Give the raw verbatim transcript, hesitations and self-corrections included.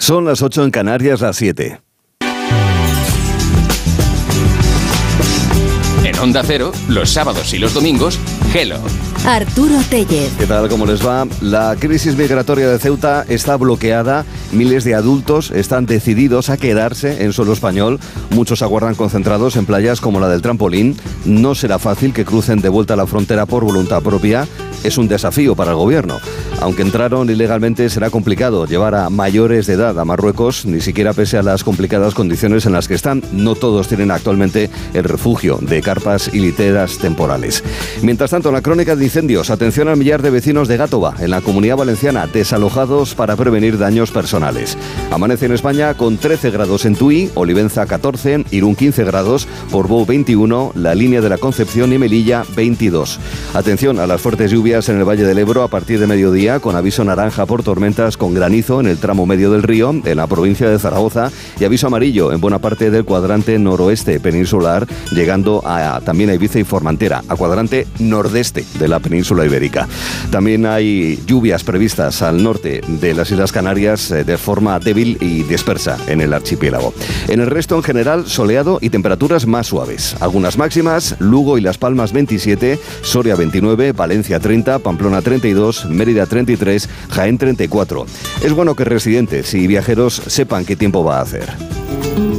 Son las ocho en Canarias, las siete. En Onda Cero, los sábados y los domingos, Hello. Arturo Tellez. ¿Qué tal? ¿Cómo les va? La crisis migratoria de Ceuta está bloqueada. Miles de adultos están decididos a quedarse en suelo español. Muchos aguardan concentrados en playas como la del Trampolín. No será fácil que crucen de vuelta a la frontera por voluntad propia. Es un desafío para el gobierno. Aunque entraron ilegalmente, será complicado llevar a mayores de edad a Marruecos, ni siquiera pese a las complicadas condiciones en las que están. No todos tienen actualmente el refugio de carpas y literas temporales. Mientras tanto, en la crónica de incendios, atención al millar de vecinos de Gátova, en la Comunidad Valenciana, desalojados para prevenir daños personales. Amanece en España con trece grados en Tui, Olivenza catorce, Irún quince grados, Portbou veintiuno, la Línea de la Concepción y Melilla veintidós. Atención a las fuertes lluvias en el Valle del Ebro a partir de mediodía, con aviso naranja por tormentas con granizo en el tramo medio del río, en la provincia de Zaragoza, y aviso amarillo en buena parte del cuadrante noroeste peninsular, llegando a, también a Ibiza y Formentera, a cuadrante nordeste de la península ibérica. También hay lluvias previstas al norte de las Islas Canarias eh, de forma débil y dispersa en el archipiélago. En el resto, en general, soleado y temperaturas más suaves. Algunas máximas: Lugo y Las Palmas veintisiete, Soria veintinueve, Valencia treinta, Pamplona treinta y dos, Mérida treinta y tres, Jaén treinta y cuatro. Es bueno que residentes y viajeros sepan qué tiempo va a hacer.